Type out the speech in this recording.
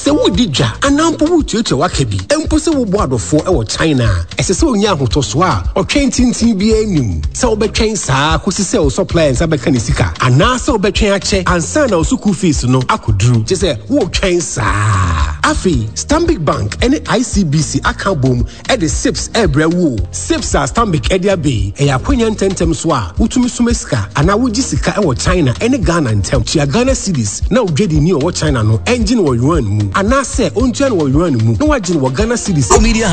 Se wo didja anampo wo tuetua wakabi empo se wo boadofo e wo China ese se onya ahotoso a otwen tintin bi anim se wo betwen saa kosi se wo suppliers abeka ne sika ana se wo betwen ache ansa na osuku fees no akoduru je se wo twen saa afi Stanbic Bank ene ICBC akabom e de SIPS ebra wo SIPS a Stanbic edia be e yakonya ntentem so a wotumi suma sika ana wo gisika e wo China ene Ghana ntem tia Ghana cedis na odwedi ni wo China no engine wo yuan mu ana se ontua no wo yuan mu na wagine wo Ghana cedis